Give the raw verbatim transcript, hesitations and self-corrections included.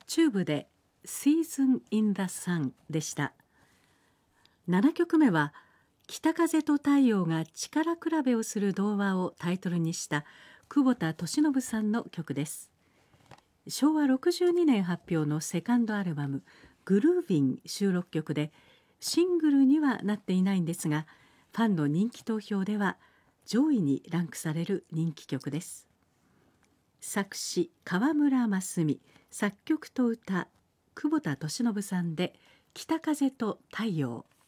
チューブで Season in the Sun でした。ななきょくめは北風と太陽が力比べをする童話をタイトルにした久保田利伸さんの曲です。しょうわろくじゅうにねん発表のセカンドアルバムグルーヴィン収録曲で、シングルにはなっていないんですが、ファンの人気投票では上位にランクされる人気曲です。作詞川村真澄、作曲と歌久保田利伸さんで北風と太陽。